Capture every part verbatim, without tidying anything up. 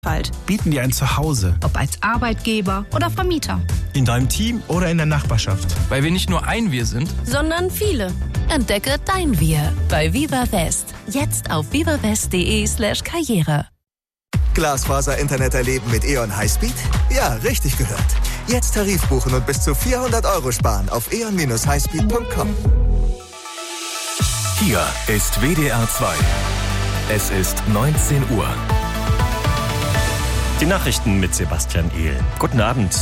Bieten dir ein Zuhause. Ob als Arbeitgeber oder Vermieter. In deinem Team oder in der Nachbarschaft. Weil wir nicht nur ein Wir sind, sondern viele. Entdecke dein Wir bei Viva West. Jetzt auf vivawest.de slash Karriere. Glasfaser-Internet erleben mit E O N Highspeed? Ja, richtig gehört. Jetzt Tarif buchen und bis zu vierhundert Euro sparen auf e o n Bindestrich highspeed punkt com. Hier ist W D R zwei. Es ist neunzehn Uhr. Die Nachrichten mit Sebastian Ehl. Guten Abend.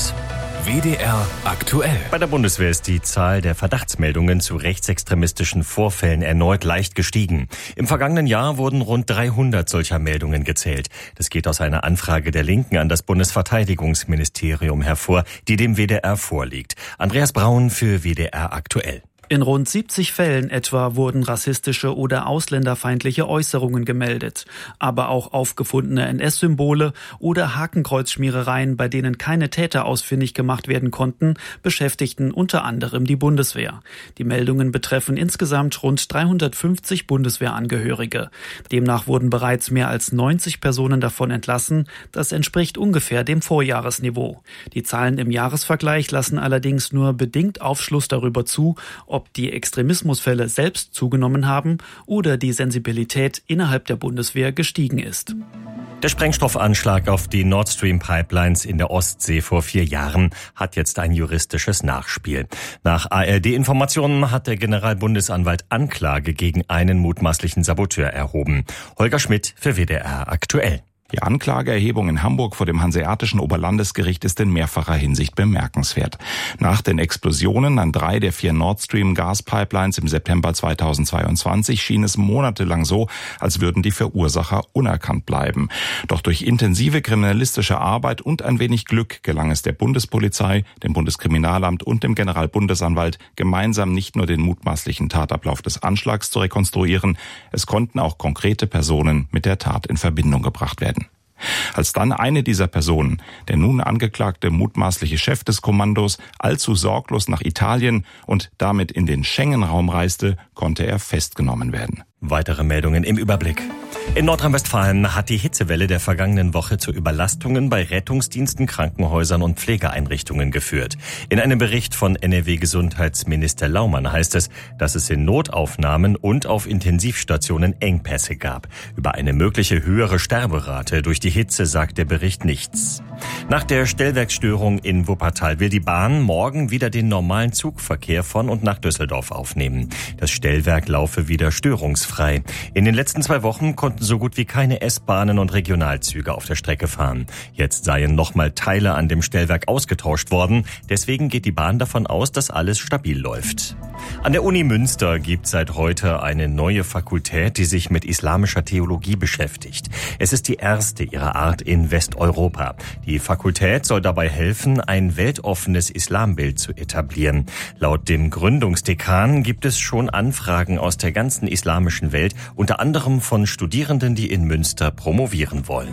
W D R aktuell. Bei der Bundeswehr ist die Zahl der Verdachtsmeldungen zu rechtsextremistischen Vorfällen erneut leicht gestiegen. Im vergangenen Jahr wurden rund dreihundert solcher Meldungen gezählt. Das geht aus einer Anfrage der Linken an das Bundesverteidigungsministerium hervor, die dem W D R vorliegt. Andreas Braun für W D R aktuell. In rund siebzig Fällen etwa wurden rassistische oder ausländerfeindliche Äußerungen gemeldet, aber auch aufgefundene N S-Symbole oder Hakenkreuzschmierereien, bei denen keine Täter ausfindig gemacht werden konnten, beschäftigten unter anderem die Bundeswehr. Die Meldungen betreffen insgesamt rund dreihundertfünfzig Bundeswehrangehörige. Demnach wurden bereits mehr als neunzig Personen davon entlassen. Das entspricht ungefähr dem Vorjahresniveau. Die Zahlen im Jahresvergleich lassen allerdings nur bedingt Aufschluss darüber zu, ob ob die Extremismusfälle selbst zugenommen haben oder die Sensibilität innerhalb der Bundeswehr gestiegen ist. Der Sprengstoffanschlag auf die Nord Stream Pipelines in der Ostsee vor vier Jahren hat jetzt ein juristisches Nachspiel. Nach A R D-Informationen hat der Generalbundesanwalt Anklage gegen einen mutmaßlichen Saboteur erhoben. Holger Schmidt für W D R aktuell. Die Anklageerhebung in Hamburg vor dem Hanseatischen Oberlandesgericht ist in mehrfacher Hinsicht bemerkenswert. Nach den Explosionen an drei der vier Nord Stream Gaspipelines im September zweitausendzweiundzwanzig schien es monatelang so, als würden die Verursacher unerkannt bleiben. Doch durch intensive kriminalistische Arbeit und ein wenig Glück gelang es der Bundespolizei, dem Bundeskriminalamt und dem Generalbundesanwalt, gemeinsam nicht nur den mutmaßlichen Tatablauf des Anschlags zu rekonstruieren, es konnten auch konkrete Personen mit der Tat in Verbindung gebracht werden. Als dann eine dieser Personen, der nun angeklagte mutmaßliche Chef des Kommandos, allzu sorglos nach Italien und damit in den Schengen-Raum reiste, konnte er festgenommen werden. Weitere Meldungen im Überblick. In Nordrhein-Westfalen hat die Hitzewelle der vergangenen Woche zu Überlastungen bei Rettungsdiensten, Krankenhäusern und Pflegeeinrichtungen geführt. In einem Bericht von N R W-Gesundheitsminister Laumann heißt es, dass es in Notaufnahmen und auf Intensivstationen Engpässe gab. Über eine mögliche höhere Sterberate durch die Hitze sagt der Bericht nichts. Nach der Stellwerksstörung in Wuppertal will die Bahn morgen wieder den normalen Zugverkehr von und nach Düsseldorf aufnehmen. Das Stellwerk laufe wieder störungsfrei. In den letzten zwei Wochen konnten so gut wie keine S-Bahnen und Regionalzüge auf der Strecke fahren. Jetzt seien nochmal Teile an dem Stellwerk ausgetauscht worden. Deswegen geht die Bahn davon aus, dass alles stabil läuft. An der Uni Münster gibt es seit heute eine neue Fakultät, die sich mit islamischer Theologie beschäftigt. Es ist die erste ihrer Art in Westeuropa. Die Fakultät soll dabei helfen, ein weltoffenes Islambild zu etablieren. Laut dem Gründungsdekan gibt es schon Anfragen aus der ganzen islamischen Welt, unter anderem von Studierenden, die in Münster promovieren wollen.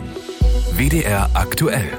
W D R aktuell.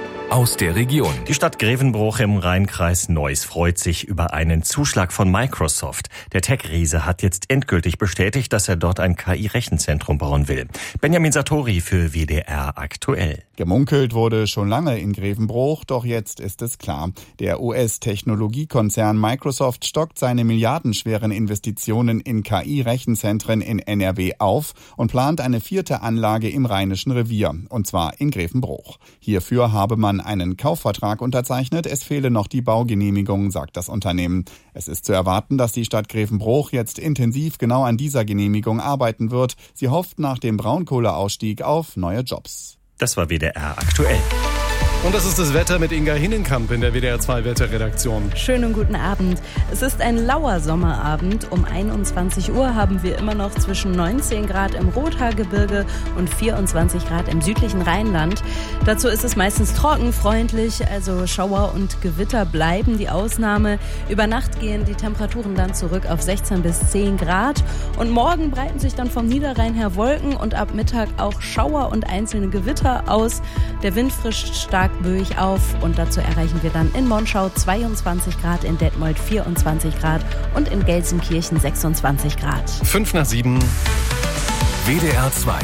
Aus der Region. Die Stadt Grevenbroich im Rheinkreis Neuss freut sich über einen Zuschlag von Microsoft. Der Tech-Riese hat jetzt endgültig bestätigt, dass er dort ein K I-Rechenzentrum bauen will. Benjamin Satori für W D R aktuell. Gemunkelt wurde schon lange in Grevenbroich, doch jetzt ist es klar. Der U S-Technologiekonzern Microsoft stockt seine milliardenschweren Investitionen in K I-Rechenzentren in N R W auf und plant eine vierte Anlage im Rheinischen Revier, und zwar in Grevenbroich. Hierfür habe man einen Kaufvertrag unterzeichnet. Es fehle noch die Baugenehmigung, sagt das Unternehmen. Es ist zu erwarten, dass die Stadt Grevenbroich jetzt intensiv genau an dieser Genehmigung arbeiten wird. Sie hofft nach dem Braunkohleausstieg auf neue Jobs. Das war W D R aktuell. Und das ist das Wetter mit Inga Hinnenkamp in der W D R zwei Wetterredaktion. Schönen guten Abend. Es ist ein lauer Sommerabend. Um einundzwanzig Uhr haben wir immer noch zwischen neunzehn Grad im Rothaargebirge und vierundzwanzig Grad im südlichen Rheinland. Dazu ist es meistens trocken, freundlich, also Schauer und Gewitter bleiben die Ausnahme. Über Nacht gehen die Temperaturen dann zurück auf sechzehn bis zehn Grad. Und morgen breiten sich dann vom Niederrhein her Wolken und ab Mittag auch Schauer und einzelne Gewitter aus. Der Wind frischt stark böig auf und dazu erreichen wir dann in Monschau zweiundzwanzig Grad, in Detmold vierundzwanzig Grad und in Gelsenkirchen sechsundzwanzig Grad. Fünf nach sieben. W D R zwei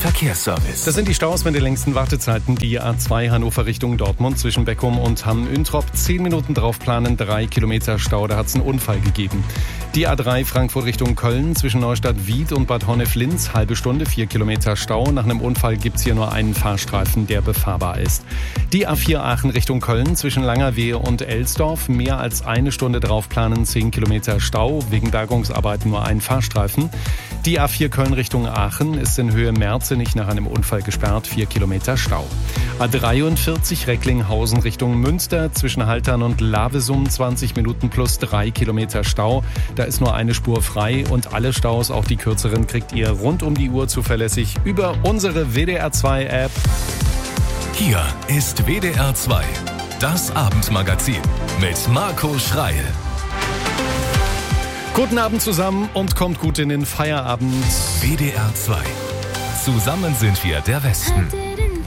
Verkehrsservice. Das sind die Staus mit den längsten Wartezeiten. Die A zwei Hannover Richtung Dortmund zwischen Beckum und Hamm-Üntrop. Zehn Minuten drauf planen, drei Kilometer Stau. Da hat es einen Unfall gegeben. Die A drei Frankfurt Richtung Köln zwischen Neustadt-Wied und Bad Honnef-Linz. Halbe Stunde, vier Kilometer Stau. Nach einem Unfall gibt es hier nur einen Fahrstreifen, der befahrbar ist. Die A vier Aachen Richtung Köln zwischen Langerwehe und Elsdorf. Mehr als eine Stunde drauf planen, zehn Kilometer Stau. Wegen Bergungsarbeiten nur ein Fahrstreifen. Die A vier Köln Richtung Aachen ist in Höhe Merzenich nach einem Unfall gesperrt, vier Kilometer Stau. A dreiundvierzig Recklinghausen Richtung Münster zwischen Haltern und Lavesum zwanzig Minuten plus drei Kilometer Stau. Da ist nur eine Spur frei und alle Staus, auch die kürzeren, kriegt ihr rund um die Uhr zuverlässig über unsere W D R zwei App. Hier ist W D R zwei, das Abendmagazin mit Marco Schreil. Guten Abend zusammen und kommt gut in den Feierabend. W D R zwei. Zusammen sind wir der Westen.